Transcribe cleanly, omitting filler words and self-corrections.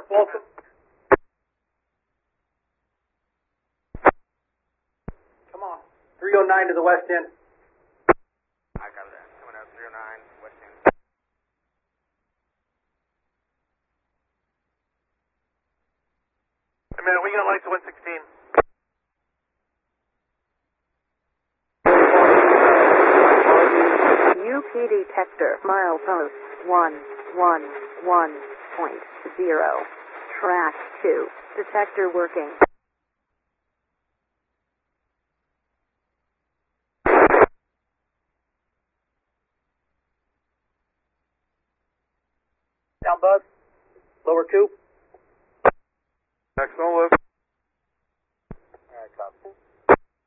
Welcome. Come on. 309 to the west end. I got that. Coming out 309, west end. A minute, we got lights to 116. UP detector, milepost 111.0. Track 2. Detector working. Down, Buzz. Lower 2. Next on lift.